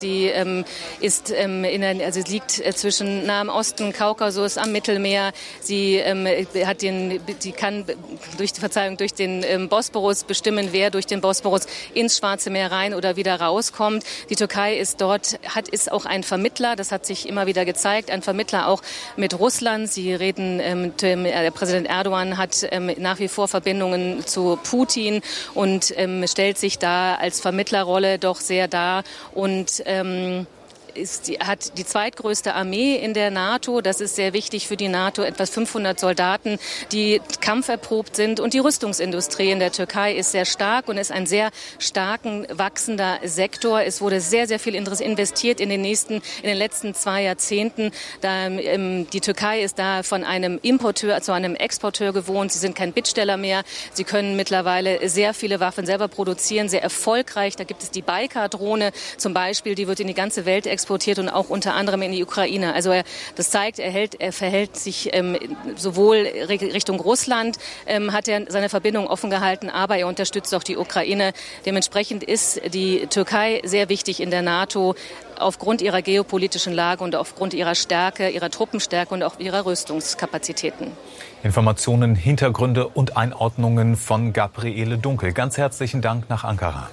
Sie liegt zwischen Nahem Osten, Kaukasus, am Mittelmeer. Sie kann durch den Bosporus bestimmen, wer durch den Bosporus ins Schwarze Meer rein oder wieder rauskommt. Die Türkei ist auch ein Vermittler. Das hat sich immer wieder gezeigt. Ein Vermittler auch mit Russland. Sie reden, Präsident Erdogan hat nach wie vor Verbindungen zu Putin und stellt sich da als Vermittlerrolle doch sehr dar und hat die zweitgrößte Armee in der NATO. Das ist sehr wichtig für die NATO. Etwa 500 Soldaten, die kampferprobt sind. Und die Rüstungsindustrie in der Türkei ist sehr stark und ist ein sehr starken, wachsender Sektor. Es wurde sehr, sehr viel investiert in den letzten 2 Jahrzehnten. Die Türkei ist da von einem Importeur zu einem Exporteur gewohnt. Sie sind kein Bittsteller mehr. Sie können mittlerweile sehr viele Waffen selber produzieren, sehr erfolgreich. Da gibt es die Baykar-Drohne zum Beispiel, die wird in die ganze Welt exportiert und auch unter anderem in die Ukraine. Also das zeigt, er verhält sich sowohl Richtung Russland, hat er seine Verbindung offen gehalten, aber er unterstützt auch die Ukraine. Dementsprechend ist die Türkei sehr wichtig in der NATO aufgrund ihrer geopolitischen Lage und aufgrund ihrer Stärke, ihrer Truppenstärke und auch ihrer Rüstungskapazitäten. Informationen, Hintergründe und Einordnungen von Gabriele Dunkel. Ganz herzlichen Dank nach Ankara.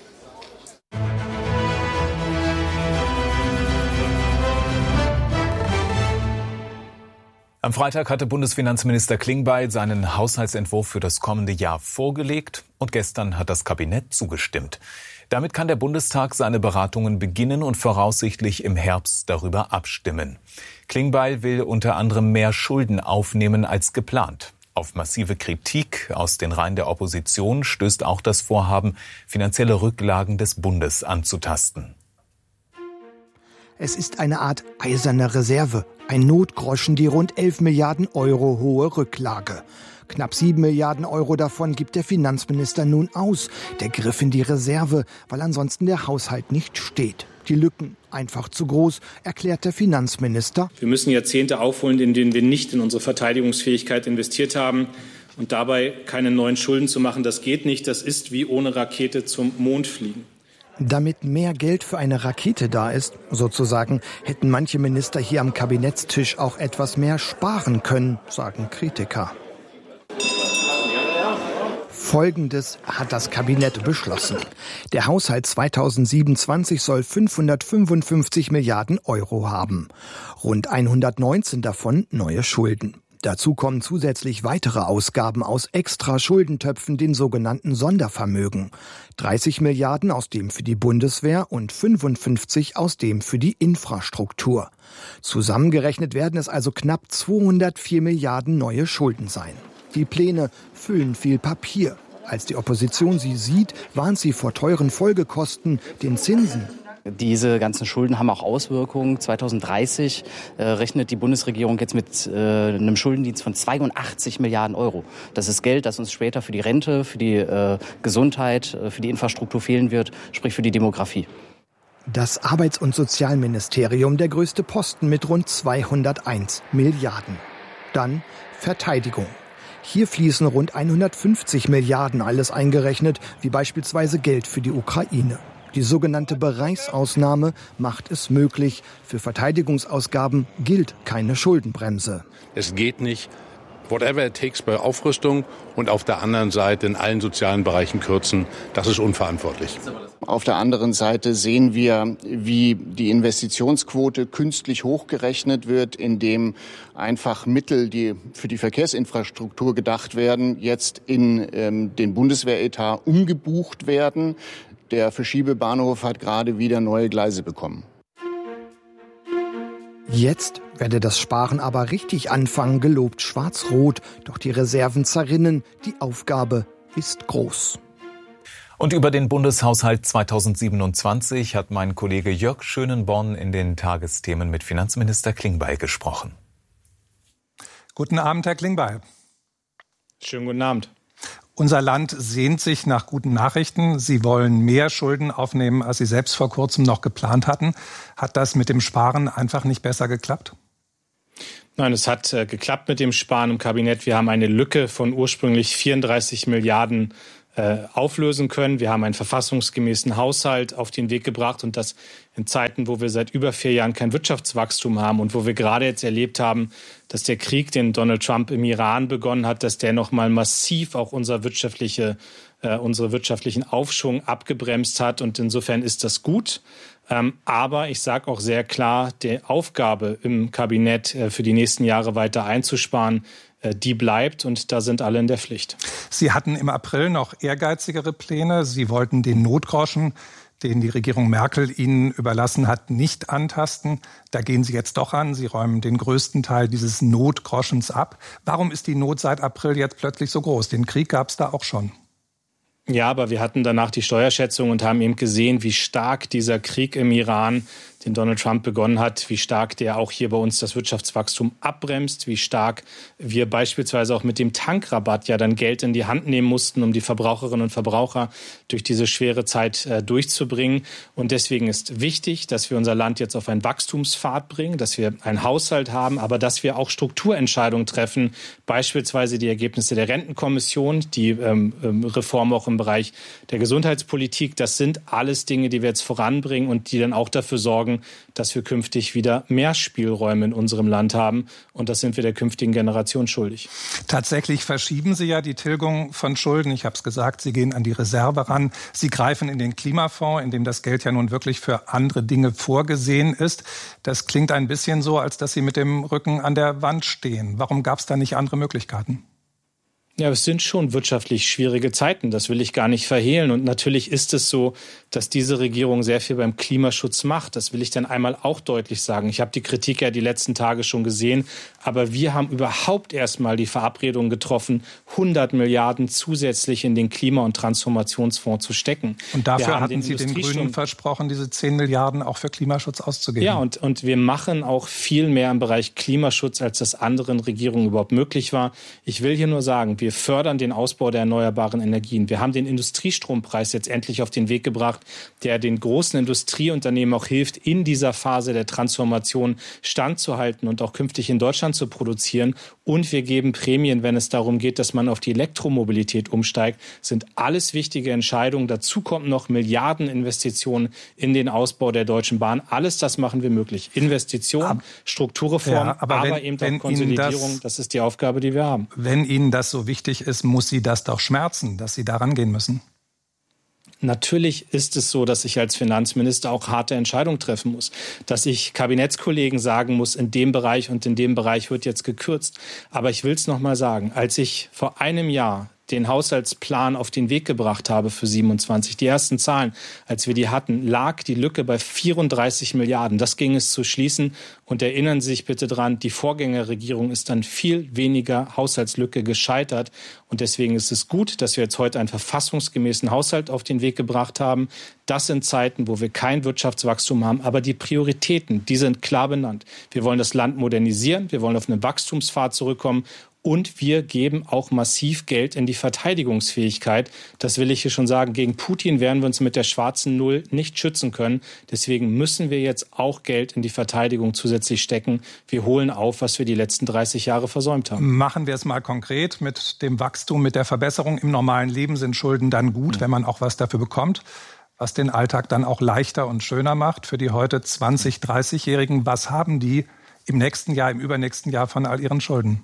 Am Freitag hatte Bundesfinanzminister Klingbeil seinen Haushaltsentwurf für das kommende Jahr vorgelegt und gestern hat das Kabinett zugestimmt. Damit kann der Bundestag seine Beratungen beginnen und voraussichtlich im Herbst darüber abstimmen. Klingbeil will unter anderem mehr Schulden aufnehmen als geplant. Auf massive Kritik aus den Reihen der Opposition stößt auch das Vorhaben, finanzielle Rücklagen des Bundes anzutasten. Es ist eine Art eiserne Reserve, ein Notgroschen, die rund 11 Milliarden Euro hohe Rücklage. Knapp 7 Milliarden Euro davon gibt der Finanzminister nun aus. Der Griff in die Reserve, weil ansonsten der Haushalt nicht steht. Die Lücken einfach zu groß, erklärt der Finanzminister. Wir müssen Jahrzehnte aufholen, in denen wir nicht in unsere Verteidigungsfähigkeit investiert haben. Und dabei keine neuen Schulden zu machen, das geht nicht. Das ist wie ohne Rakete zum Mond fliegen. Damit mehr Geld für eine Rakete da ist, sozusagen, hätten manche Minister hier am Kabinettstisch auch etwas mehr sparen können, sagen Kritiker. Folgendes hat das Kabinett beschlossen. Der Haushalt 2027 soll 555 Milliarden Euro haben. Rund 119 davon neue Schulden. Dazu kommen zusätzlich weitere Ausgaben aus extra Schuldentöpfen, den sogenannten Sondervermögen. 30 Milliarden aus dem für die Bundeswehr und 55 aus dem für die Infrastruktur. Zusammengerechnet werden es also knapp 204 Milliarden neue Schulden sein. Die Pläne füllen viel Papier. Als die Opposition sie sieht, warnt sie vor teuren Folgekosten, den Zinsen. Diese ganzen Schulden haben auch Auswirkungen. 2030 rechnet die Bundesregierung jetzt mit einem Schuldendienst von 82 Milliarden Euro. Das ist Geld, das uns später für die Rente, für die Gesundheit, für die Infrastruktur fehlen wird, sprich für die Demografie. Das Arbeits- und Sozialministerium, der größte Posten mit rund 201 Milliarden. Dann Verteidigung. Hier fließen rund 150 Milliarden, alles eingerechnet, wie beispielsweise Geld für die Ukraine. Die sogenannte Bereichsausnahme macht es möglich. Für Verteidigungsausgaben gilt keine Schuldenbremse. Es geht nicht, whatever it takes bei Aufrüstung und auf der anderen Seite in allen sozialen Bereichen kürzen. Das ist unverantwortlich. Auf der anderen Seite sehen wir, wie die Investitionsquote künstlich hochgerechnet wird, indem einfach Mittel, die für die Verkehrsinfrastruktur gedacht werden, jetzt in den Bundeswehretat umgebucht werden. Der Verschiebebahnhof hat gerade wieder neue Gleise bekommen. Jetzt werde das Sparen aber richtig anfangen, gelobt Schwarz-Rot. Doch die Reserven zerrinnen, die Aufgabe ist groß. Und über den Bundeshaushalt 2027 hat mein Kollege Jörg Schönenborn in den Tagesthemen mit Finanzminister Klingbeil gesprochen. Guten Abend, Herr Klingbeil. Schönen guten Abend. Unser Land sehnt sich nach guten Nachrichten. Sie wollen mehr Schulden aufnehmen, als Sie selbst vor kurzem noch geplant hatten. Hat das mit dem Sparen einfach nicht besser geklappt? Nein, es hat geklappt mit dem Sparen im Kabinett. Wir haben eine Lücke von ursprünglich 34 Milliarden auflösen können. Wir haben einen verfassungsgemäßen Haushalt auf den Weg gebracht und das in Zeiten, wo wir seit über 4 Jahren kein Wirtschaftswachstum haben und wo wir gerade jetzt erlebt haben, dass der Krieg, den Donald Trump im Iran begonnen hat, dass der nochmal massiv auch unsere wirtschaftlichen Aufschwung abgebremst hat. Und insofern ist das gut. Aber ich sage auch sehr klar, die Aufgabe im Kabinett für die nächsten Jahre weiter einzusparen, die bleibt und da sind alle in der Pflicht. Sie hatten im April noch ehrgeizigere Pläne. Sie wollten den Notgroschen, den die Regierung Merkel Ihnen überlassen hat, nicht antasten. Da gehen Sie jetzt doch an. Sie räumen den größten Teil dieses Notgroschens ab. Warum ist die Not seit April jetzt plötzlich so groß? Den Krieg gab es da auch schon. Ja, aber wir hatten danach die Steuerschätzung und haben eben gesehen, wie stark dieser Krieg im Iran, den Donald Trump begonnen hat, wie stark der auch hier bei uns das Wirtschaftswachstum abbremst, wie stark wir beispielsweise auch mit dem Tankrabatt ja dann Geld in die Hand nehmen mussten, um die Verbraucherinnen und Verbraucher durch diese schwere Zeit durchzubringen. Und deswegen ist wichtig, dass wir unser Land jetzt auf einen Wachstumspfad bringen, dass wir einen Haushalt haben, aber dass wir auch Strukturentscheidungen treffen, beispielsweise die Ergebnisse der Rentenkommission, die Reform auch im Bereich der Gesundheitspolitik. Das sind alles Dinge, die wir jetzt voranbringen und die dann auch dafür sorgen, dass wir künftig wieder mehr Spielräume in unserem Land haben. Und das sind wir der künftigen Generation schuldig. Tatsächlich verschieben Sie ja die Tilgung von Schulden. Ich habe es gesagt, Sie gehen an die Reserve ran. Sie greifen in den Klimafonds, in dem das Geld ja nun wirklich für andere Dinge vorgesehen ist. Das klingt ein bisschen so, als dass Sie mit dem Rücken an der Wand stehen. Warum gab es da nicht andere Möglichkeiten? Ja, es sind schon wirtschaftlich schwierige Zeiten, das will ich gar nicht verhehlen. Und natürlich ist es so, dass diese Regierung sehr viel beim Klimaschutz macht. Das will ich dann einmal auch deutlich sagen. Ich habe die Kritik ja die letzten Tage schon gesehen, aber wir haben überhaupt erstmal die Verabredung getroffen, 100 Milliarden zusätzlich in den Klima- und Transformationsfonds zu stecken. Und dafür hatten Sie den Grünen versprochen, diese 10 Milliarden auch für Klimaschutz auszugeben. Ja, und wir machen auch viel mehr im Bereich Klimaschutz, als das anderen Regierungen überhaupt möglich war. Ich will hier nur sagen, wir fördern den Ausbau der erneuerbaren Energien. Wir haben den Industriestrompreis jetzt endlich auf den Weg gebracht, der den großen Industrieunternehmen auch hilft, in dieser Phase der Transformation standzuhalten und auch künftig in Deutschland zu produzieren. Und wir geben Prämien, wenn es darum geht, dass man auf die Elektromobilität umsteigt. Das sind alles wichtige Entscheidungen. Dazu kommen noch Milliardeninvestitionen in den Ausbau der Deutschen Bahn. Alles das machen wir möglich. Investitionen, Strukturreform, ja, aber eben auch Konsolidierung. Das ist die Aufgabe, die wir haben. Wenn Ihnen das so wichtig ist, muss Sie das doch schmerzen, dass Sie daran gehen müssen. Natürlich ist es so, dass ich als Finanzminister auch harte Entscheidungen treffen muss, dass ich Kabinettskollegen sagen muss, in dem Bereich und in dem Bereich wird jetzt gekürzt. Aber ich will es noch mal sagen, als ich vor einem Jahr den Haushaltsplan auf den Weg gebracht habe für 27. Die ersten Zahlen, als wir die hatten, lag die Lücke bei 34 Milliarden. Das ging es zu schließen. Und erinnern Sie sich bitte dran, die Vorgängerregierung ist an viel weniger Haushaltslücke gescheitert. Und deswegen ist es gut, dass wir jetzt heute einen verfassungsgemäßen Haushalt auf den Weg gebracht haben. Das sind Zeiten, wo wir kein Wirtschaftswachstum haben. Aber die Prioritäten, die sind klar benannt. Wir wollen das Land modernisieren. Wir wollen auf einen Wachstumspfad zurückkommen. Und wir geben auch massiv Geld in die Verteidigungsfähigkeit. Das will ich hier schon sagen. Gegen Putin werden wir uns mit der schwarzen Null nicht schützen können. Deswegen müssen wir jetzt auch Geld in die Verteidigung zusätzlich stecken. Wir holen auf, was wir die letzten 30 Jahre versäumt haben. Machen wir es mal konkret. Mit dem Wachstum, mit der Verbesserung im normalen Leben sind Schulden dann gut, wenn man auch was dafür bekommt, was den Alltag dann auch leichter und schöner macht. Für die heute 20-, 30-Jährigen, was haben die im nächsten Jahr, im übernächsten Jahr von all ihren Schulden?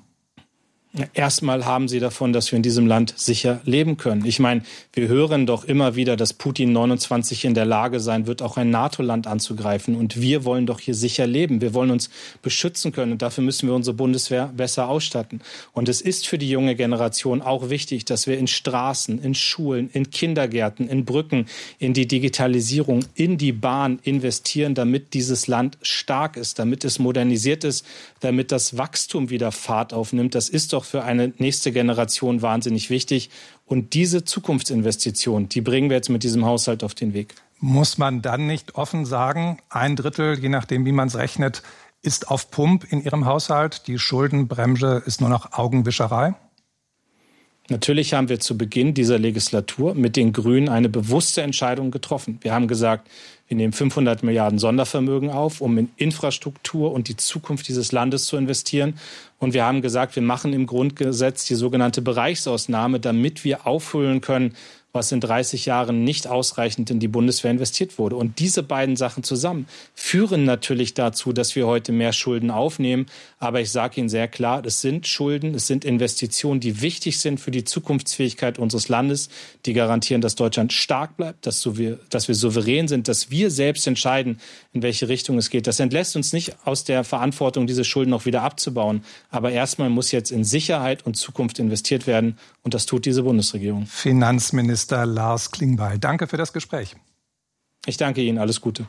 Erstmal haben sie davon, dass wir in diesem Land sicher leben können. Ich meine, wir hören doch immer wieder, dass Putin 29 in der Lage sein wird, auch ein NATO-Land anzugreifen. Und wir wollen doch hier sicher leben. Wir wollen uns beschützen können. Und dafür müssen wir unsere Bundeswehr besser ausstatten. Und es ist für die junge Generation auch wichtig, dass wir in Straßen, in Schulen, in Kindergärten, in Brücken, in die Digitalisierung, in die Bahn investieren, damit dieses Land stark ist, damit es modernisiert ist, damit das Wachstum wieder Fahrt aufnimmt. Das ist doch für eine nächste Generation wahnsinnig wichtig. Und diese Zukunftsinvestition, die bringen wir jetzt mit diesem Haushalt auf den Weg. Muss man dann nicht offen sagen, 1/3, je nachdem, wie man es rechnet, ist auf Pump in Ihrem Haushalt? Die Schuldenbremse ist nur noch Augenwischerei? Natürlich haben wir zu Beginn dieser Legislatur mit den Grünen eine bewusste Entscheidung getroffen. Wir haben gesagt, wir nehmen 500 Milliarden Sondervermögen auf, um in Infrastruktur und die Zukunft dieses Landes zu investieren. Und wir haben gesagt, wir machen im Grundgesetz die sogenannte Bereichsausnahme, damit wir auffüllen können, was in 30 Jahren nicht ausreichend in die Bundeswehr investiert wurde. Und diese beiden Sachen zusammen führen natürlich dazu, dass wir heute mehr Schulden aufnehmen. Aber ich sage Ihnen sehr klar, es sind Schulden, es sind Investitionen, die wichtig sind für die Zukunftsfähigkeit unseres Landes, die garantieren, dass Deutschland stark bleibt, dass wir souverän sind, dass wir selbst entscheiden, in welche Richtung es geht. Das entlässt uns nicht aus der Verantwortung, diese Schulden noch wieder abzubauen. Aber erstmal muss jetzt in Sicherheit und Zukunft investiert werden. Und das tut diese Bundesregierung. Finanzminister Lars Klingbeil, danke für das Gespräch. Ich danke Ihnen. Alles Gute.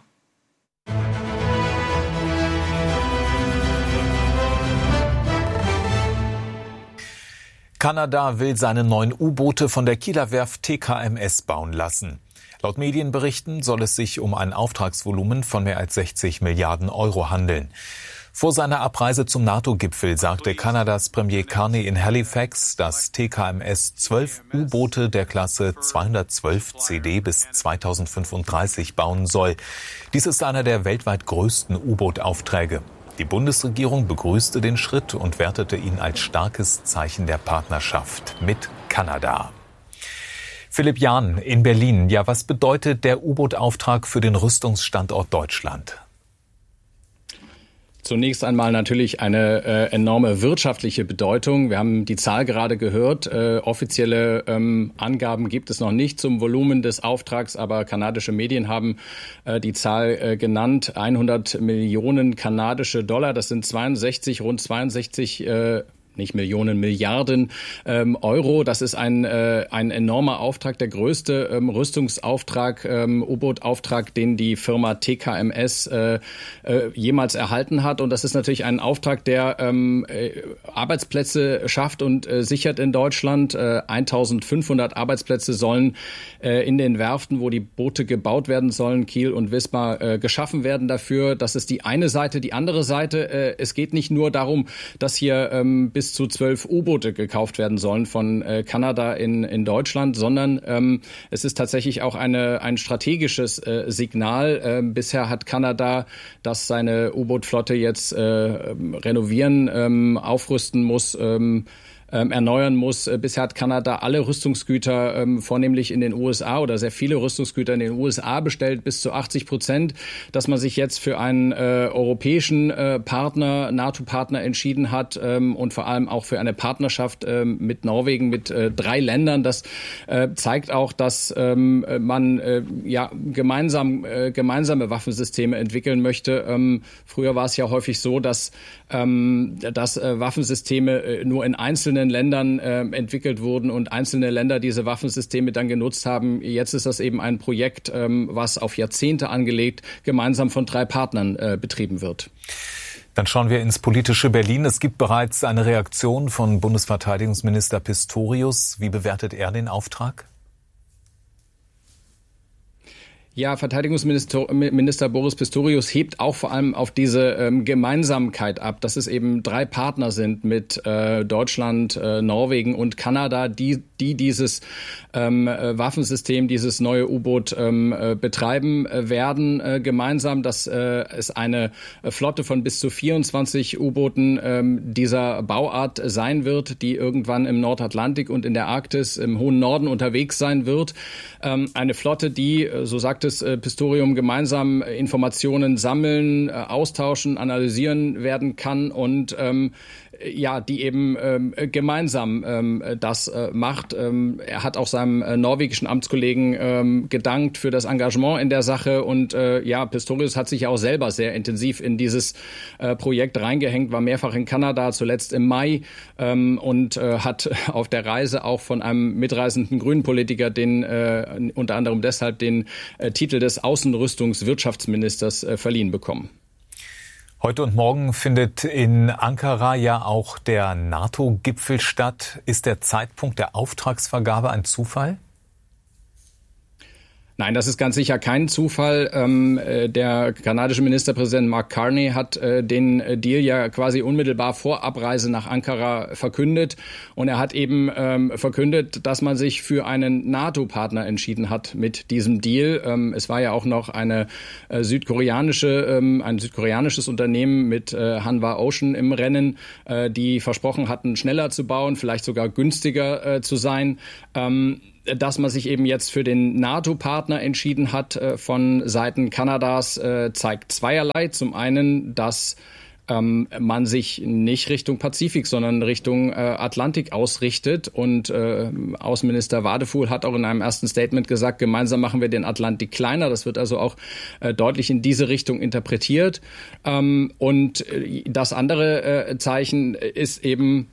Kanada will seine neuen U-Boote von der Kieler Werft TKMS bauen lassen. Laut Medienberichten soll es sich um ein Auftragsvolumen von mehr als 60 Milliarden Euro handeln. Vor seiner Abreise zum NATO-Gipfel sagte Kanadas Premier Carney in Halifax, dass TKMS 12 U-Boote der Klasse 212 CD bis 2035 bauen soll. Dies ist einer der weltweit größten U-Boot-Aufträge. Die Bundesregierung begrüßte den Schritt und wertete ihn als starkes Zeichen der Partnerschaft mit Kanada. Philipp Jahn in Berlin. Ja, was bedeutet der U-Boot-Auftrag für den Rüstungsstandort Deutschland? Zunächst einmal natürlich eine enorme wirtschaftliche Bedeutung. Wir haben die Zahl gerade gehört. Offizielle Angaben gibt es noch nicht zum Volumen des Auftrags, aber kanadische Medien haben die Zahl genannt. 100 Millionen kanadische Dollar. Das sind rund 62 nicht Millionen, Milliarden Euro. Das ist ein enormer Auftrag, der größte Rüstungsauftrag, U-Boot-Auftrag, den die Firma TKMS jemals erhalten hat. Und das ist natürlich ein Auftrag, der Arbeitsplätze schafft und sichert in Deutschland. 1500 Arbeitsplätze sollen in den Werften, wo die Boote gebaut werden sollen, Kiel und Wismar, geschaffen werden dafür. Das ist die eine Seite. Die andere Seite, es geht nicht nur darum, dass hier bis zu 12 U-Boote gekauft werden sollen von Kanada in Deutschland, sondern es ist tatsächlich auch ein strategisches Signal. Bisher hat Kanada, das seine U-Boot-Flotte jetzt renovieren, aufrüsten muss, erneuern muss. Bisher hat Kanada alle Rüstungsgüter vornehmlich in den USA oder sehr viele Rüstungsgüter in den USA bestellt, bis zu 80%, dass man sich jetzt für einen europäischen Partner, NATO-Partner entschieden hat und vor allem auch für eine Partnerschaft mit Norwegen, mit 3 Ländern. Das zeigt auch, dass man gemeinsame Waffensysteme entwickeln möchte. Früher war es ja häufig so, dass Waffensysteme nur in einzelnen Ländern entwickelt wurden und einzelne Länder diese Waffensysteme dann genutzt haben. Jetzt ist das eben ein Projekt, was auf Jahrzehnte angelegt gemeinsam von 3 Partnern betrieben wird. Dann schauen wir ins politische Berlin. Es gibt bereits eine Reaktion von Bundesverteidigungsminister Pistorius. Wie bewertet er den Auftrag? Ja, Verteidigungsminister Boris Pistorius hebt auch vor allem auf diese Gemeinsamkeit ab, dass es eben 3 Partner sind mit Deutschland, Norwegen und Kanada, die dieses Waffensystem, dieses neue U-Boot betreiben werden gemeinsam, dass es eine Flotte von bis zu 24 U-Booten dieser Bauart sein wird, die irgendwann im Nordatlantik und in der Arktis im hohen Norden unterwegs sein wird. Eine Flotte, die, so sagt Pistorius, gemeinsam Informationen sammeln, austauschen, analysieren werden kann und die eben gemeinsam das macht. Er hat auch seinem norwegischen Amtskollegen gedankt für das Engagement in der Sache und Pistorius hat sich auch selber sehr intensiv in dieses Projekt reingehängt, war mehrfach in Kanada, zuletzt im Mai und hat auf der Reise auch von einem mitreisenden grünen Politiker unter anderem deshalb den Titel des Außenrüstungswirtschaftsministers verliehen bekommen. Heute und morgen findet in Ankara ja auch der NATO-Gipfel statt. Ist der Zeitpunkt der Auftragsvergabe ein Zufall? Nein, das ist ganz sicher kein Zufall. Der kanadische Ministerpräsident Mark Carney hat den Deal ja quasi unmittelbar vor Abreise nach Ankara verkündet. Und er hat eben verkündet, dass man sich für einen NATO-Partner entschieden hat mit diesem Deal. Es war ja auch noch ein südkoreanisches Unternehmen mit Hanwha Ocean im Rennen, die versprochen hatten, schneller zu bauen, vielleicht sogar günstiger zu sein. dass man sich eben jetzt für den NATO-Partner entschieden hat von Seiten Kanadas, zeigt zweierlei. Zum einen, dass man sich nicht Richtung Pazifik, sondern Richtung Atlantik ausrichtet. Und Außenminister Wadefuhl hat auch in einem ersten Statement gesagt, gemeinsam machen wir den Atlantik kleiner. Das wird also auch deutlich in diese Richtung interpretiert. Und das andere Zeichen ist eben,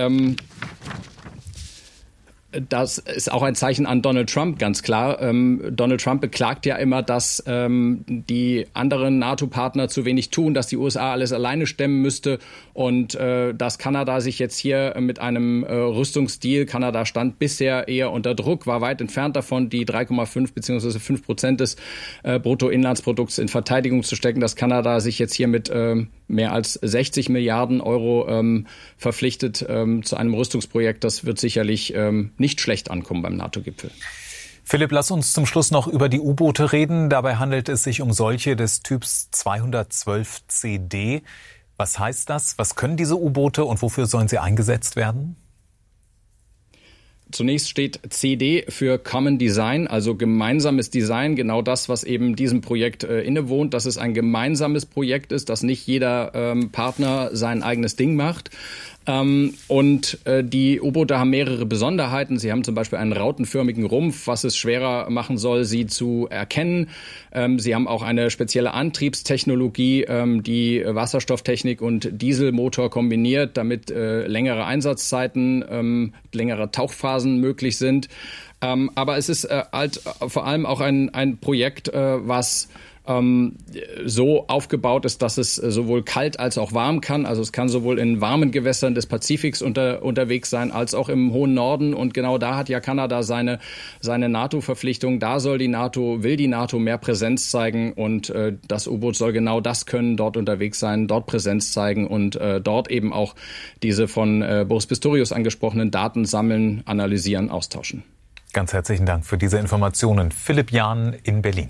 das ist auch ein Zeichen an Donald Trump, ganz klar. Donald Trump beklagt ja immer, dass die anderen NATO-Partner zu wenig tun, dass die USA alles alleine stemmen müsste und dass Kanada sich jetzt hier mit einem Rüstungsdeal, Kanada stand bisher eher unter Druck, war weit entfernt davon, die 3,5 bzw. 5% des Bruttoinlandsprodukts in Verteidigung zu stecken, dass Kanada sich jetzt hier mit mehr als 60 Milliarden Euro verpflichtet zu einem Rüstungsprojekt. Das wird sicherlich nicht schlecht ankommen beim NATO-Gipfel. Philipp, lass uns zum Schluss noch über die U-Boote reden. Dabei handelt es sich um solche des Typs 212 CD. Was heißt das? Was können diese U-Boote und wofür sollen sie eingesetzt werden? Zunächst steht CD für Common Design, also gemeinsames Design, genau das, was eben diesem Projekt innewohnt, dass es ein gemeinsames Projekt ist, dass nicht jeder Partner sein eigenes Ding macht. Und die U-Boote haben mehrere Besonderheiten. Sie haben zum Beispiel einen rautenförmigen Rumpf, was es schwerer machen soll, sie zu erkennen. Sie haben auch eine spezielle Antriebstechnologie, die Wasserstofftechnik und Dieselmotor kombiniert, damit längere Einsatzzeiten, längere Tauchphasen möglich sind. Aber es ist halt vor allem auch ein Projekt, was so aufgebaut ist, dass es sowohl kalt als auch warm kann. Also es kann sowohl in warmen Gewässern des Pazifiks unterwegs sein, als auch im hohen Norden. Und genau da hat ja Kanada seine NATO-Verpflichtung. Da will die NATO mehr Präsenz zeigen. Und das U-Boot soll genau das können, dort unterwegs sein, dort Präsenz zeigen und dort eben auch diese von Boris Pistorius angesprochenen Daten sammeln, analysieren, austauschen. Ganz herzlichen Dank für diese Informationen. Philipp Jahn in Berlin.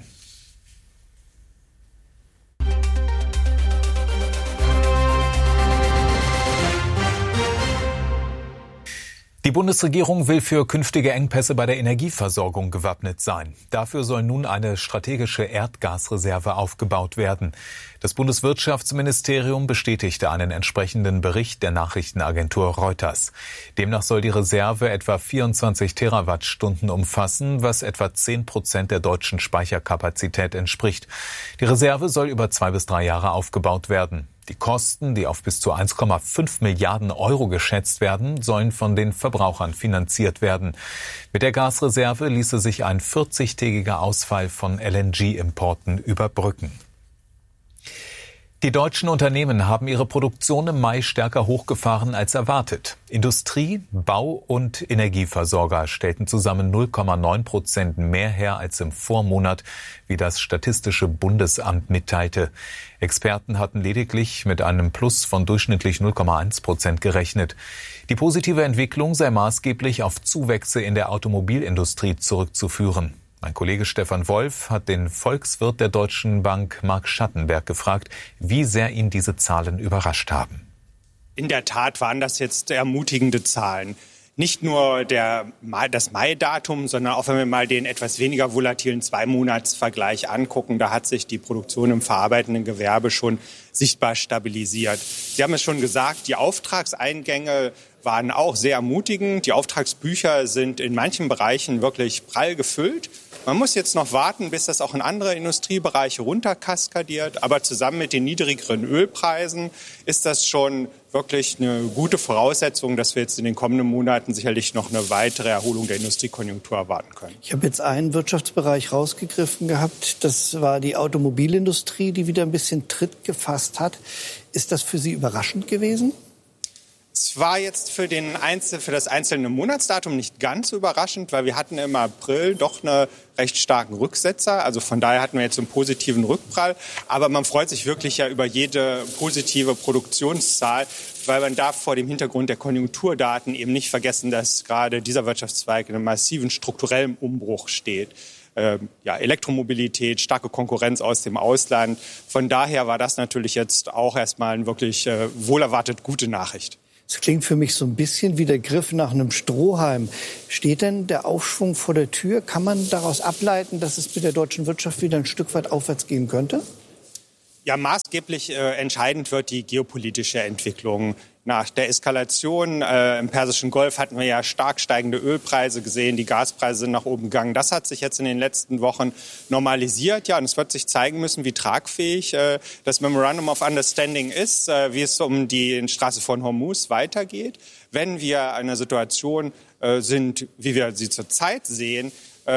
Die Bundesregierung will für künftige Engpässe bei der Energieversorgung gewappnet sein. Dafür soll nun eine strategische Erdgasreserve aufgebaut werden. Das Bundeswirtschaftsministerium bestätigte einen entsprechenden Bericht der Nachrichtenagentur Reuters. Demnach soll die Reserve etwa 24 Terawattstunden umfassen, was etwa 10% der deutschen Speicherkapazität entspricht. Die Reserve soll über 2 bis 3 Jahre aufgebaut werden. Die Kosten, die auf bis zu 1,5 Milliarden Euro geschätzt werden, sollen von den Verbrauchern finanziert werden. Mit der Gasreserve ließe sich ein 40-tägiger Ausfall von LNG-Importen überbrücken. Die deutschen Unternehmen haben ihre Produktion im Mai stärker hochgefahren als erwartet. Industrie, Bau und Energieversorger stellten zusammen 0,9% mehr her als im Vormonat, wie das Statistische Bundesamt mitteilte. Experten hatten lediglich mit einem Plus von durchschnittlich 0,1% gerechnet. Die positive Entwicklung sei maßgeblich auf Zuwächse in der Automobilindustrie zurückzuführen. Mein Kollege Stefan Wolf hat den Volkswirt der Deutschen Bank Marc Schattenberg gefragt, wie sehr ihn diese Zahlen überrascht haben. In der Tat waren das jetzt ermutigende Zahlen. Nicht nur das Mai-Datum, sondern auch wenn wir mal den etwas weniger volatilen 2-Monats-Vergleich angucken, da hat sich die Produktion im verarbeitenden Gewerbe schon sichtbar stabilisiert. Sie haben es schon gesagt, die Auftragseingänge waren auch sehr ermutigend. Die Auftragsbücher sind in manchen Bereichen wirklich prall gefüllt. Man muss jetzt noch warten, bis das auch in andere Industriebereiche runterkaskadiert. Aber zusammen mit den niedrigeren Ölpreisen ist das schon wirklich eine gute Voraussetzung, dass wir jetzt in den kommenden Monaten sicherlich noch eine weitere Erholung der Industriekonjunktur erwarten können. Ich habe jetzt einen Wirtschaftsbereich rausgegriffen gehabt. Das war die Automobilindustrie, die wieder ein bisschen Tritt gefasst hat. Ist das für Sie überraschend gewesen? Es war jetzt für das einzelne Monatsdatum nicht ganz überraschend, weil wir hatten im April doch einen recht starken Rücksetzer. Also von daher hatten wir jetzt einen positiven Rückprall. Aber man freut sich wirklich ja über jede positive Produktionszahl, weil man darf vor dem Hintergrund der Konjunkturdaten eben nicht vergessen, dass gerade dieser Wirtschaftszweig in einem massiven strukturellen Umbruch steht. Elektromobilität, starke Konkurrenz aus dem Ausland. Von daher war das natürlich jetzt auch erstmal eine wirklich wohlerwartet gute Nachricht. Das klingt für mich so ein bisschen wie der Griff nach einem Strohhalm. Steht denn der Aufschwung vor der Tür? Kann man daraus ableiten, dass es mit der deutschen Wirtschaft wieder ein Stück weit aufwärts gehen könnte? Ja, maßgeblich entscheidend wird die geopolitische Entwicklung. Nach der Eskalation im Persischen Golf hatten wir ja stark steigende Ölpreise gesehen, die Gaspreise sind nach oben gegangen. Das hat sich jetzt in den letzten Wochen normalisiert. Ja, und es wird sich zeigen müssen, wie tragfähig das Memorandum of Understanding ist, wie es um die Straße von Hormuz weitergeht. Wenn wir in einer Situation sind, wie wir sie zurzeit sehen,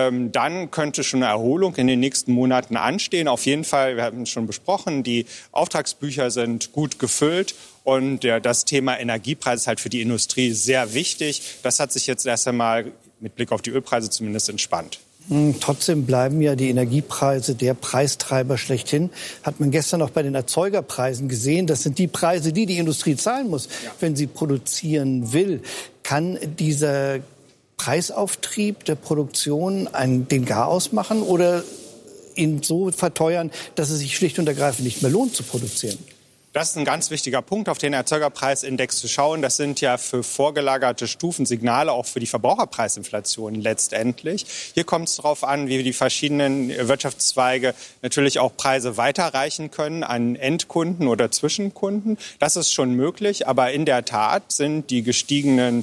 dann könnte schon eine Erholung in den nächsten Monaten anstehen. Auf jeden Fall, wir haben es schon besprochen, die Auftragsbücher sind gut gefüllt und das Thema Energiepreis ist halt für die Industrie sehr wichtig. Das hat sich jetzt erst einmal mit Blick auf die Ölpreise zumindest entspannt. Trotzdem bleiben ja die Energiepreise der Preistreiber schlechthin. Hat man gestern auch bei den Erzeugerpreisen gesehen. Das sind die Preise, die die Industrie zahlen muss, wenn sie produzieren will. Kann dieser Preisauftrieb der Produktion den Garaus machen oder ihn so verteuern, dass es sich schlicht und ergreifend nicht mehr lohnt zu produzieren? Das ist ein ganz wichtiger Punkt, auf den Erzeugerpreisindex zu schauen. Das sind ja für vorgelagerte Stufen Signale auch für die Verbraucherpreisinflation letztendlich. Hier kommt es darauf an, wie die verschiedenen Wirtschaftszweige natürlich auch Preise weiterreichen können an Endkunden oder Zwischenkunden. Das ist schon möglich, aber in der Tat sind die gestiegenen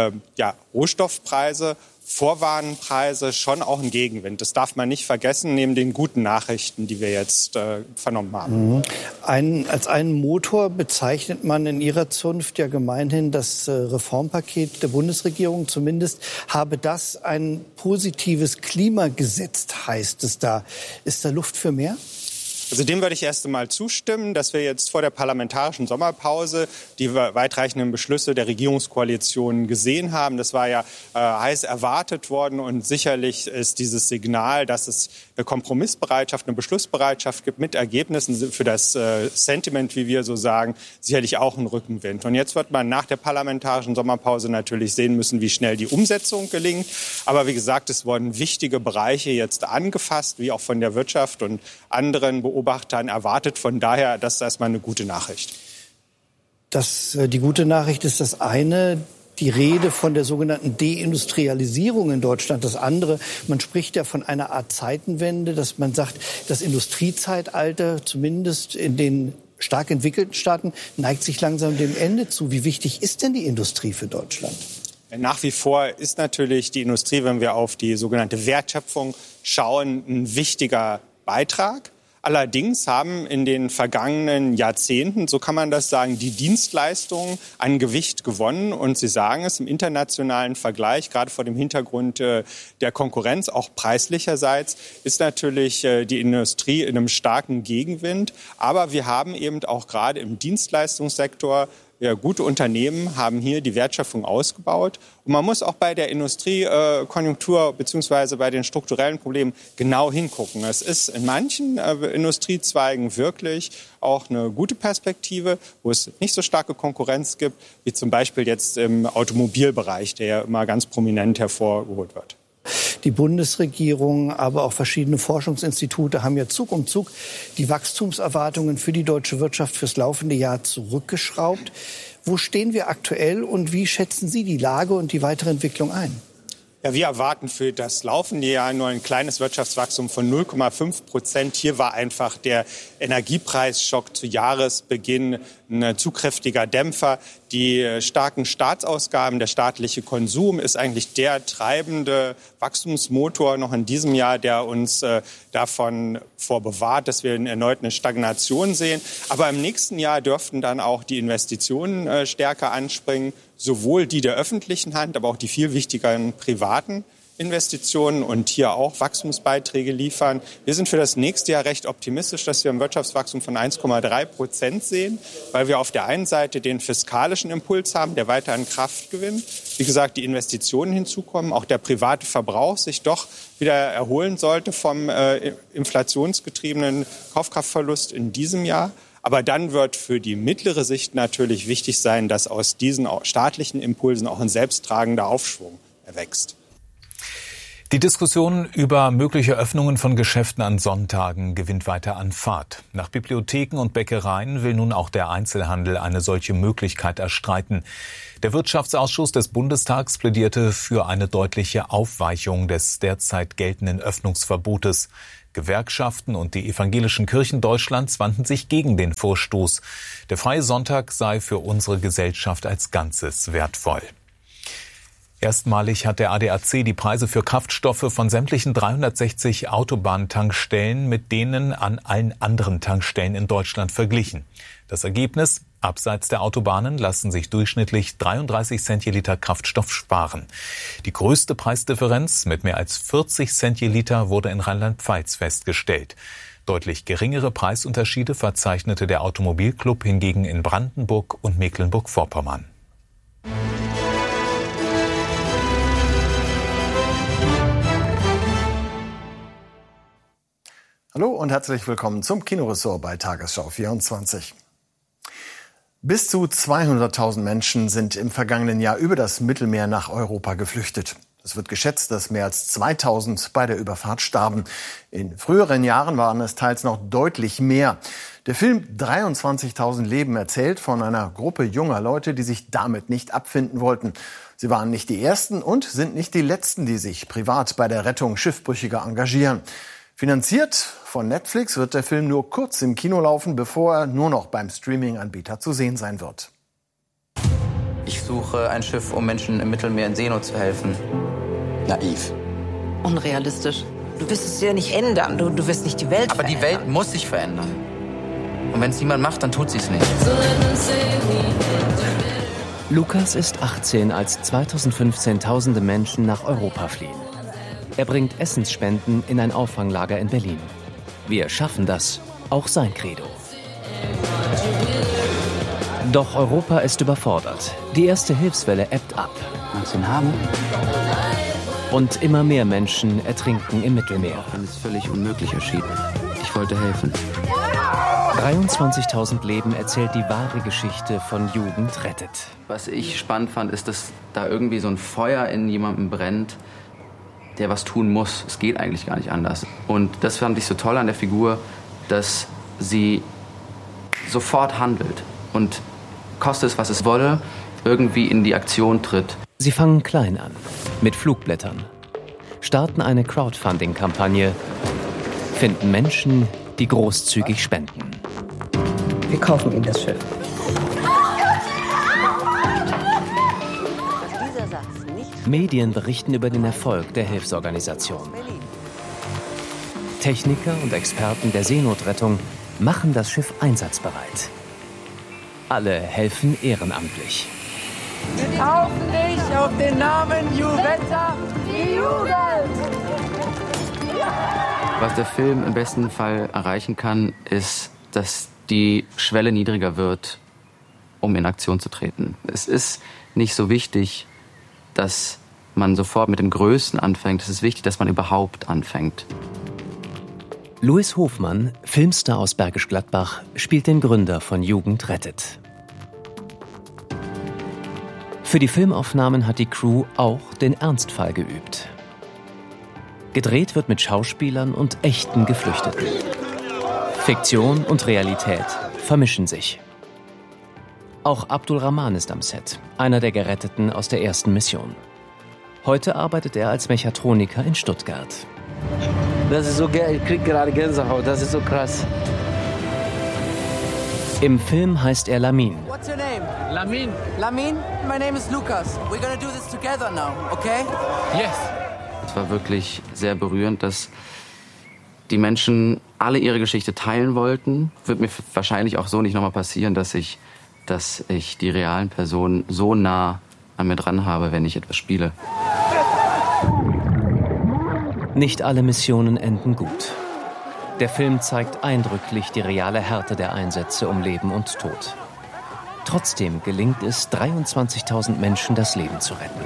Rohstoffpreise, Vorwarenpreise schon auch ein Gegenwind. Das darf man nicht vergessen, neben den guten Nachrichten, die wir jetzt vernommen haben. Als einen Motor bezeichnet man in Ihrer Zunft ja gemeinhin das Reformpaket der Bundesregierung. Zumindest habe das ein positives Klima gesetzt, heißt es da. Ist da Luft für mehr? Also dem würde ich erst einmal zustimmen, dass wir jetzt vor der parlamentarischen Sommerpause die weitreichenden Beschlüsse der Regierungskoalition gesehen haben. Das war ja heiß erwartet worden und sicherlich ist dieses Signal, dass es eine Kompromissbereitschaft, eine Beschlussbereitschaft gibt mit Ergebnissen für das Sentiment, wie wir so sagen, sicherlich auch ein Rückenwind. Und jetzt wird man nach der parlamentarischen Sommerpause natürlich sehen müssen, wie schnell die Umsetzung gelingt. Aber wie gesagt, es wurden wichtige Bereiche jetzt angefasst, wie auch von der Wirtschaft und anderen Beobachtern erwartet. Von daher, das ist erstmal eine gute Nachricht. Die gute Nachricht ist das eine. Die Rede von der sogenannten Deindustrialisierung in Deutschland. Das andere, man spricht ja von einer Art Zeitenwende, dass man sagt, das Industriezeitalter, zumindest in den stark entwickelten Staaten, neigt sich langsam dem Ende zu. Wie wichtig ist denn die Industrie für Deutschland? Nach wie vor ist natürlich die Industrie, wenn wir auf die sogenannte Wertschöpfung schauen, ein wichtiger Beitrag. Allerdings haben in den vergangenen Jahrzehnten, so kann man das sagen, die Dienstleistungen an Gewicht gewonnen. Und Sie sagen es im internationalen Vergleich, gerade vor dem Hintergrund der Konkurrenz, auch preislicherseits, ist natürlich die Industrie in einem starken Gegenwind. Aber wir haben eben auch gerade im Dienstleistungssektor gute Unternehmen haben hier die Wertschöpfung ausgebaut. Und man muss auch bei der Industriekonjunktur bzw. bei den strukturellen Problemen genau hingucken. Es ist in manchen Industriezweigen wirklich auch eine gute Perspektive, wo es nicht so starke Konkurrenz gibt, wie zum Beispiel jetzt im Automobilbereich, der ja immer ganz prominent hervorgeholt wird. Die Bundesregierung, aber auch verschiedene Forschungsinstitute haben ja Zug um Zug die Wachstumserwartungen für die deutsche Wirtschaft fürs laufende Jahr zurückgeschraubt. Wo stehen wir aktuell und wie schätzen Sie die Lage und die weitere Entwicklung ein? Ja, wir erwarten für das laufende Jahr nur ein kleines Wirtschaftswachstum von 0,5%. Hier war einfach der Energiepreisschock zu Jahresbeginn ein zu kräftiger Dämpfer. Die starken Staatsausgaben, der staatliche Konsum ist eigentlich der treibende Wachstumsmotor noch in diesem Jahr, der uns davon vorbewahrt, dass wir erneut eine Stagnation sehen. Aber im nächsten Jahr dürften dann auch die Investitionen stärker anspringen, sowohl die der öffentlichen Hand, aber auch die viel wichtigeren privaten Investitionen und hier auch Wachstumsbeiträge liefern. Wir sind für das nächste Jahr recht optimistisch, dass wir ein Wirtschaftswachstum von 1,3% sehen, weil wir auf der einen Seite den fiskalischen Impuls haben, der weiter an Kraft gewinnt. Wie gesagt, die Investitionen hinzukommen, auch der private Verbrauch sich doch wieder erholen sollte vom inflationsgetriebenen Kaufkraftverlust in diesem Jahr. Aber dann wird für die mittlere Sicht natürlich wichtig sein, dass aus diesen staatlichen Impulsen auch ein selbsttragender Aufschwung erwächst. Die Diskussion über mögliche Öffnungen von Geschäften an Sonntagen gewinnt weiter an Fahrt. Nach Bibliotheken und Bäckereien will nun auch der Einzelhandel eine solche Möglichkeit erstreiten. Der Wirtschaftsausschuss des Bundestags plädierte für eine deutliche Aufweichung des derzeit geltenden Öffnungsverbotes. Gewerkschaften und die evangelischen Kirchen Deutschlands wandten sich gegen den Vorstoß. Der freie Sonntag sei für unsere Gesellschaft als Ganzes wertvoll. Erstmalig hat der ADAC die Preise für Kraftstoffe von sämtlichen 360 Autobahntankstellen mit denen an allen anderen Tankstellen in Deutschland verglichen. Das Ergebnis: Abseits der Autobahnen lassen sich durchschnittlich 33 Cent je Liter Kraftstoff sparen. Die größte Preisdifferenz mit mehr als 40 Cent je Liter wurde in Rheinland-Pfalz festgestellt. Deutlich geringere Preisunterschiede verzeichnete der Automobilclub hingegen in Brandenburg und Mecklenburg-Vorpommern. Hallo und herzlich willkommen zum Kinoressort bei Tagesschau 24. Bis zu 200.000 Menschen sind im vergangenen Jahr über das Mittelmeer nach Europa geflüchtet. Es wird geschätzt, dass mehr als 2.000 bei der Überfahrt starben. In früheren Jahren waren es teils noch deutlich mehr. Der Film 23.000 Leben erzählt von einer Gruppe junger Leute, die sich damit nicht abfinden wollten. Sie waren nicht die Ersten und sind nicht die Letzten, die sich privat bei der Rettung Schiffbrüchiger engagieren. Finanziert von Netflix wird der Film nur kurz im Kino laufen, bevor er nur noch beim Streaming-Anbieter zu sehen sein wird. Ich suche ein Schiff, um Menschen im Mittelmeer in Seenot zu helfen. Naiv. Unrealistisch. Du wirst es ja nicht ändern. Du wirst nicht die Welt verändern. Aber die Welt muss sich verändern. Und wenn es niemand macht, dann tut sie es nicht. Lukas ist 18, als 2015 tausende Menschen nach Europa fliehen. Er bringt Essensspenden in ein Auffanglager in Berlin. Wir schaffen das, auch sein Credo. Doch Europa ist überfordert. Die erste Hilfswelle ebbt ab. Magst du ihn haben? Und immer mehr Menschen ertrinken im Mittelmeer. Wenn es völlig unmöglich erschien. Ich wollte helfen. 23.000 Leben erzählt die wahre Geschichte von Jugend rettet. Was ich spannend fand, ist, dass da irgendwie so ein Feuer in jemandem brennt, der was tun muss. Es geht eigentlich gar nicht anders. Und das fand ich so toll an der Figur, dass sie sofort handelt und, koste es, was es wolle, irgendwie in die Aktion tritt. Sie fangen klein an, mit Flugblättern, starten eine Crowdfunding-Kampagne, finden Menschen, die großzügig spenden. Wir kaufen Ihnen das Schiff. Medien berichten über den Erfolg der Hilfsorganisation. Techniker und Experten der Seenotrettung machen das Schiff einsatzbereit. Alle helfen ehrenamtlich. Wir taufen dich auf den Namen Juventa, die Jugend! Was der Film im besten Fall erreichen kann, ist, dass die Schwelle niedriger wird, um in Aktion zu treten. Es ist nicht so wichtig, dass man sofort mit dem Größten anfängt. Es ist wichtig, dass man überhaupt anfängt. Louis Hofmann, Filmstar aus Bergisch Gladbach, spielt den Gründer von Jugend rettet. Für die Filmaufnahmen hat die Crew auch den Ernstfall geübt. Gedreht wird mit Schauspielern und echten Geflüchteten. Fiktion und Realität vermischen sich. Auch Abdul Rahman ist am Set, einer der Geretteten aus der ersten Mission. Heute arbeitet er als Mechatroniker in Stuttgart. Das ist so geil, ich krieg gerade Gänsehaut, das ist so krass. Im Film heißt er Lamin. What's your name? Lamin. Lamin? My name is Lucas. We're gonna do this together now, okay? Yes. Es war wirklich sehr berührend, dass die Menschen alle ihre Geschichte teilen wollten. Wird mir wahrscheinlich auch so nicht nochmal passieren, dass ich die realen Personen so nah an mir dran habe, wenn ich etwas spiele. Nicht alle Missionen enden gut. Der Film zeigt eindrücklich die reale Härte der Einsätze um Leben und Tod. Trotzdem gelingt es, 23.000 Menschen das Leben zu retten.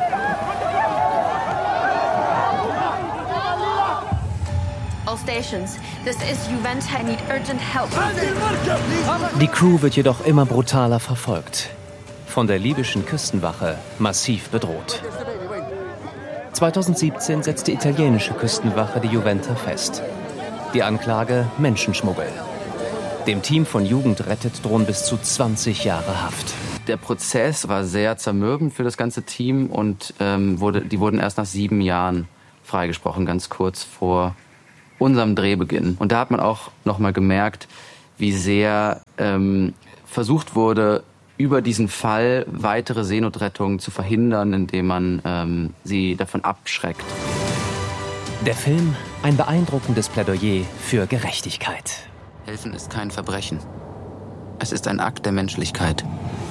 All stations. This is Juventa. I need urgent help. Die Crew wird jedoch immer brutaler verfolgt. Von der libyschen Küstenwache massiv bedroht. 2017 setzt die italienische Küstenwache die Juventa fest. Die Anklage: Menschenschmuggel. Dem Team von Jugend rettet drohen bis zu 20 Jahre Haft. Der Prozess war sehr zermürbend für das ganze Team und die wurden erst nach 7 Jahren freigesprochen, ganz kurz vor unserem Drehbeginn. Und da hat man auch nochmal gemerkt, wie sehr versucht wurde, über diesen Fall weitere Seenotrettungen zu verhindern, indem man sie davon abschreckt. Der Film: ein beeindruckendes Plädoyer für Gerechtigkeit. Helfen ist kein Verbrechen. Es ist ein Akt der Menschlichkeit.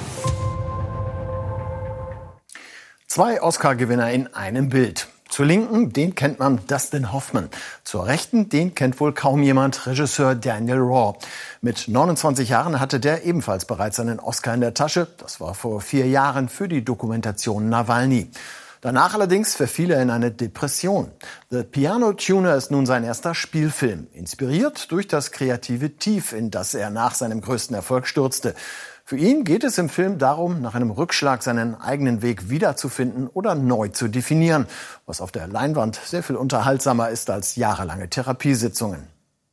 2 Oscar-Gewinner in einem Bild. Zur Linken, den kennt man, Dustin Hoffman. Zur Rechten, den kennt wohl kaum jemand, Regisseur Daniel Raw. Mit 29 Jahren hatte der ebenfalls bereits einen Oscar in der Tasche. Das war vor 4 Jahren für die Dokumentation Nawalny. Danach allerdings verfiel er in eine Depression. The Piano Tuner ist nun sein erster Spielfilm, inspiriert durch das kreative Tief, in das er nach seinem größten Erfolg stürzte. Für ihn geht es im Film darum, nach einem Rückschlag seinen eigenen Weg wiederzufinden oder neu zu definieren, was auf der Leinwand sehr viel unterhaltsamer ist als jahrelange Therapiesitzungen.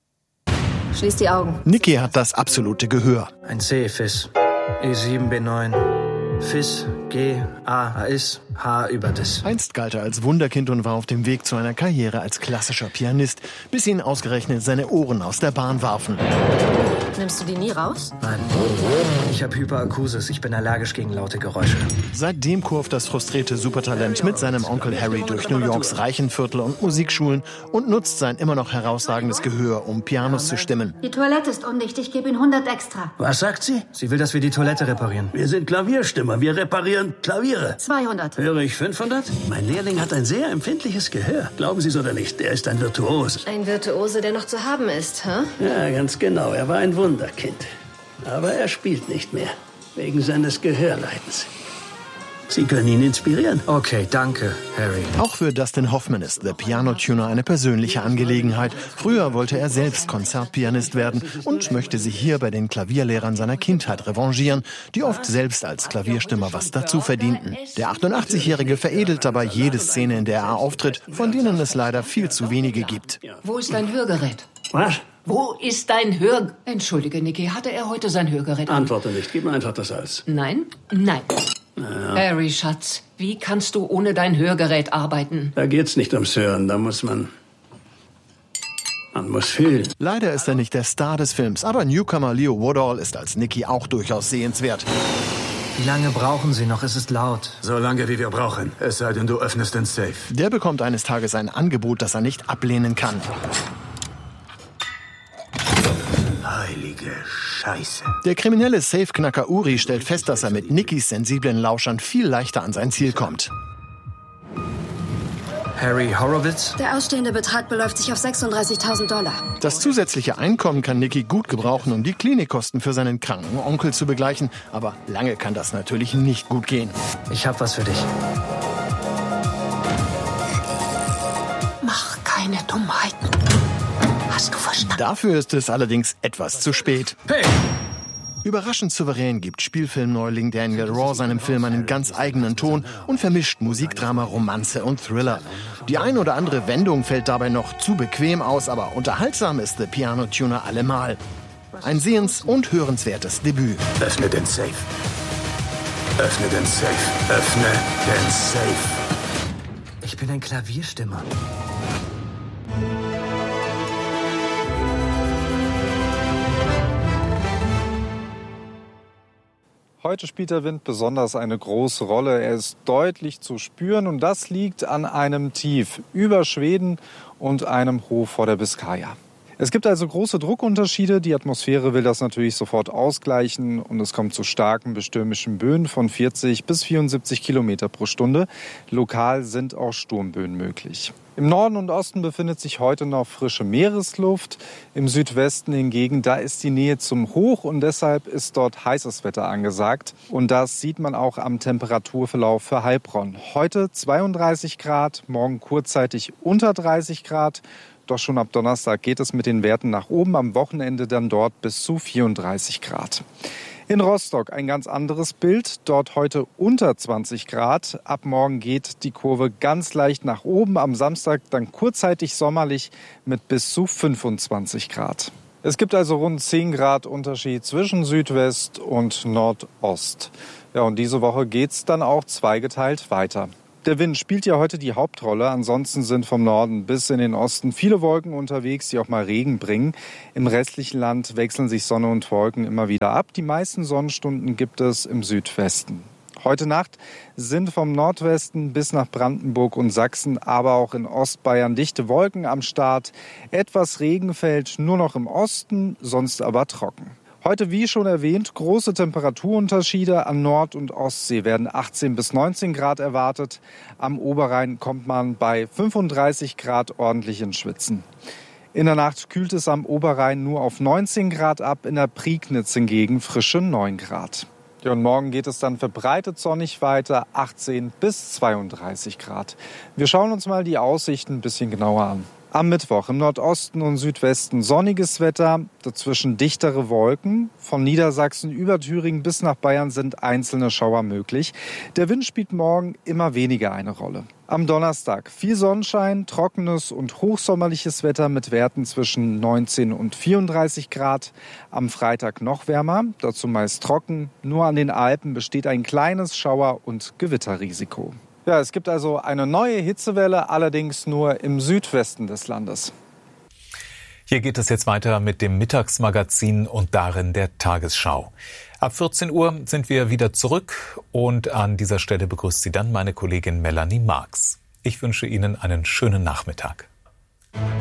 Schließ die Augen. Niki hat das absolute Gehör. Ein C, Fis. E7, B9. Fis, G, A, Is, H über das. Einst galt er als Wunderkind und war auf dem Weg zu einer Karriere als klassischer Pianist, bis ihn ausgerechnet seine Ohren aus der Bahn warfen. Nimmst du die nie raus? Nein. Ich habe Hyperakusis. Ich bin allergisch gegen laute Geräusche. Seitdem kurft das frustrierte Supertalent mit seinem Onkel Harry durch New Yorks reichen Viertel und Musikschulen und nutzt sein immer noch herausragendes Gehör, um Pianos zu stimmen. Die Toilette ist undicht. Ich gebe Ihnen 100 extra. Was sagt sie? Sie will, dass wir die Toilette reparieren. Wir sind Klavierstimmer. Wir reparieren Klaviere. 200. Höre ich 500? Mein Lehrling hat ein sehr empfindliches Gehör. Glauben Sie es oder nicht, er ist ein Virtuos. Ein Virtuose, der noch zu haben ist, hä? Ja, ganz genau. Er war ein Wunderkind. Aber er spielt nicht mehr. Wegen seines Gehörleidens. Sie können ihn inspirieren. Okay, danke, Harry. Auch für Dustin Hoffman ist The Piano Tuner eine persönliche Angelegenheit. Früher wollte er selbst Konzertpianist werden und möchte sich hier bei den Klavierlehrern seiner Kindheit revanchieren, die oft selbst als Klavierstimmer was dazu verdienten. Der 88-Jährige veredelt dabei jede Szene, in der er auftritt, von denen es leider viel zu wenige gibt. Wo ist dein Hörgerät? Was? Wo ist dein Hör... Entschuldige, Niki, hatte er heute sein Hörgerät an? Antworte nicht. Gib mir einfach das Salz. Nein? Nein. Ja. Harry, Schatz, wie kannst du ohne dein Hörgerät arbeiten? Da geht's nicht ums Hören, da muss man muss fühlen. Leider ist er nicht der Star des Films, aber Newcomer Leo Woodall ist als Niki auch durchaus sehenswert. Wie lange brauchen Sie noch? Es ist laut. So lange, wie wir brauchen. Es sei denn, du öffnest den Safe. Der bekommt eines Tages ein Angebot, das er nicht ablehnen kann. Heilige Scheiße. Der kriminelle Safeknacker Uri stellt fest, dass er mit Nikis sensiblen Lauschern viel leichter an sein Ziel kommt. Harry Horowitz? Der ausstehende Betrag beläuft sich auf $36.000. Das zusätzliche Einkommen kann Niki gut gebrauchen, um die Klinikkosten für seinen kranken Onkel zu begleichen. Aber lange kann das natürlich nicht gut gehen. Ich hab was für dich. Mach keine Dummheiten. Hast du verstanden? Dafür ist es allerdings etwas zu spät. Hey! Überraschend souverän gibt Spielfilmneuling Daniel Raw seinem Film einen ganz eigenen Ton und vermischt Musikdrama, Romanze und Thriller. Die ein oder andere Wendung fällt dabei noch zu bequem aus, aber unterhaltsam ist The Piano Tuner allemal. Ein sehens- und hörenswertes Debüt. Öffne den Safe. Öffne den Safe. Öffne den Safe. Ich bin ein Klavierstimmer. Heute spielt der Wind besonders eine große Rolle. Er ist deutlich zu spüren und das liegt an einem Tief über Schweden und einem Hoch vor der Biskaya. Es gibt also große Druckunterschiede. Die Atmosphäre will das natürlich sofort ausgleichen und es kommt zu starken bis stürmischen Böen von 40 bis 74 Kilometer pro Stunde. Lokal sind auch Sturmböen möglich. Im Norden und Osten befindet sich heute noch frische Meeresluft. Im Südwesten hingegen, da ist die Nähe zum Hoch und deshalb ist dort heißes Wetter angesagt. Und das sieht man auch am Temperaturverlauf für Heilbronn. Heute 32 Grad, morgen kurzzeitig unter 30 Grad. Doch schon ab Donnerstag geht es mit den Werten nach oben, am Wochenende dann dort bis zu 34 Grad. In Rostock ein ganz anderes Bild. Dort heute unter 20 Grad. Ab morgen geht die Kurve ganz leicht nach oben. Am Samstag dann kurzzeitig sommerlich mit bis zu 25 Grad. Es gibt also rund 10 Grad Unterschied zwischen Südwest und Nordost. Ja, und diese Woche geht's dann auch zweigeteilt weiter. Der Wind spielt ja heute die Hauptrolle. Ansonsten sind vom Norden bis in den Osten viele Wolken unterwegs, die auch mal Regen bringen. Im restlichen Land wechseln sich Sonne und Wolken immer wieder ab. Die meisten Sonnenstunden gibt es im Südwesten. Heute Nacht sind vom Nordwesten bis nach Brandenburg und Sachsen, aber auch in Ostbayern dichte Wolken am Start. Etwas Regen fällt nur noch im Osten, sonst aber trocken. Heute, wie schon erwähnt, große Temperaturunterschiede. An Nord- und Ostsee werden 18 bis 19 Grad erwartet. Am Oberrhein kommt man bei 35 Grad ordentlich ins Schwitzen. In der Nacht kühlt es am Oberrhein nur auf 19 Grad ab, in der Prignitz hingegen frische 9 Grad. Ja, und morgen geht es dann verbreitet sonnig weiter, 18 bis 32 Grad. Wir schauen uns mal die Aussichten ein bisschen genauer an. Am Mittwoch im Nordosten und Südwesten sonniges Wetter, dazwischen dichtere Wolken. Von Niedersachsen über Thüringen bis nach Bayern sind einzelne Schauer möglich. Der Wind spielt morgen immer weniger eine Rolle. Am Donnerstag viel Sonnenschein, trockenes und hochsommerliches Wetter mit Werten zwischen 19 und 34 Grad. Am Freitag noch wärmer, dazu meist trocken. Nur an den Alpen besteht ein kleines Schauer- und Gewitterrisiko. Ja, es gibt also eine neue Hitzewelle, allerdings nur im Südwesten des Landes. Hier geht es jetzt weiter mit dem Mittagsmagazin und darin der Tagesschau. Ab 14 Uhr sind wir wieder zurück und an dieser Stelle begrüßt Sie dann meine Kollegin Melanie Marx. Ich wünsche Ihnen einen schönen Nachmittag.